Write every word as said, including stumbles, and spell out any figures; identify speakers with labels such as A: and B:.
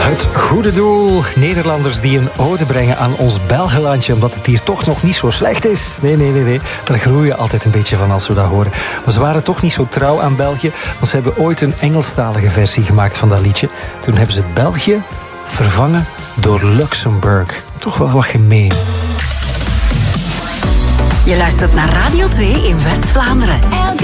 A: Het goede doel. Nederlanders die een ode brengen aan ons Belgelandje, omdat het hier toch nog niet zo slecht is. Nee, nee, nee, nee. Daar groeien we altijd een beetje van als we dat horen. Maar ze waren toch niet zo trouw aan België, want ze hebben ooit een Engelstalige versie gemaakt van dat liedje. Toen hebben ze België vervangen door Luxemburg. Toch wel wat gemeen.
B: Je luistert naar Radio twee in West-Vlaanderen.